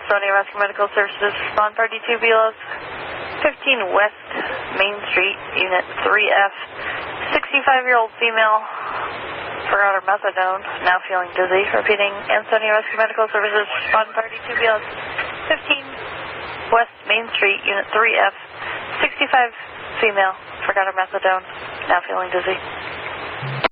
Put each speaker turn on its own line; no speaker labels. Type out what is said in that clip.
Ansonia Rescue Medical Services, respond party 2 BLS 15 West Main Street, Unit 3F, 65-year-old female, forgot her methadone, now feeling dizzy. Repeating, Ansonia Rescue Medical Services, respond party 2 BLS 15 West Main Street, Unit 3F, 65 female, forgot her methadone, now feeling dizzy.